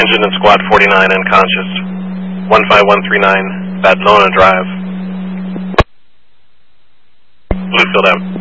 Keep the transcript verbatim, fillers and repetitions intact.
engine and squad forty-nine unconscious. one five one three nine, Badlona Drive. Bluefield out.